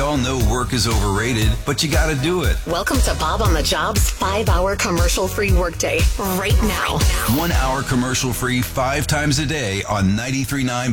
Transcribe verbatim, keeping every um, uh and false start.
all know work is overrated, but you gotta do it. Welcome to Bob on the Job's five-hour commercial-free workday right now. One hour commercial-free five times a day on ninety-three point nine